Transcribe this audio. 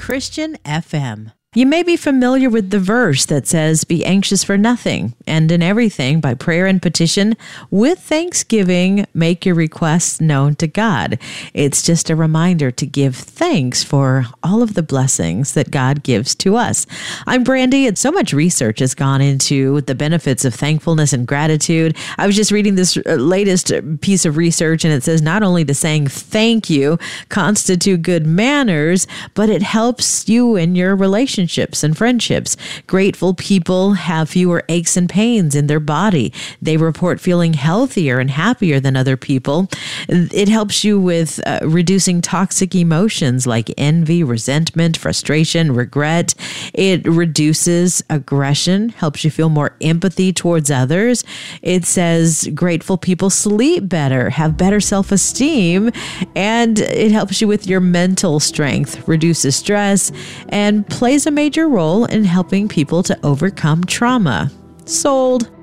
Christian FM. You may be familiar with the verse that says, "Be anxious for nothing, and in everything, by prayer and petition, with thanksgiving, make your requests known to God." It's just a reminder to give thanks for all of the blessings that God gives to us. I'm Brandy, and so much research has gone into the benefits of thankfulness and gratitude. I was just reading this latest piece of research, and it says not only does saying thank you constitute good manners, but it helps you in your relationships and friendships. Grateful people have fewer aches and pains in their body. They report feeling healthier and happier than other people. It helps you with reducing toxic emotions like envy, resentment, frustration, regret. It reduces aggression, helps you feel more empathy towards others. It says grateful people sleep better, have better self-esteem, and it helps you with your mental strength, reduces stress, and plays a major role in helping people to overcome trauma. Sold.